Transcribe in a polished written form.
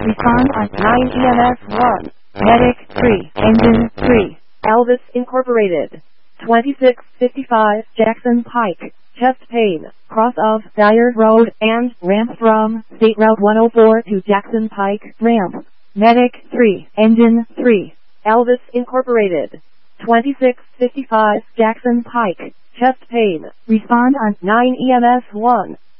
Respond on 9 EMS 1. Medic 3. Engine 3. Elvis Incorporated. 2655 Jackson Pike. Chest pain, cross of Dyer Road and ramp from State Route 104 to Jackson Pike ramp. Medic 3. Engine 3. Elvis Incorporated. 2655 Jackson Pike. Chest pain. Respond on 9 EMS 1.